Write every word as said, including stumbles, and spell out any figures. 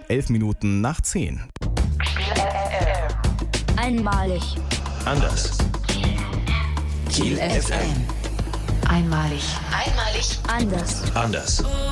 elf Minuten nach zehn. Einmalig. Anders. Kiel F M. Einmalig. Einmalig. Anders. Anders.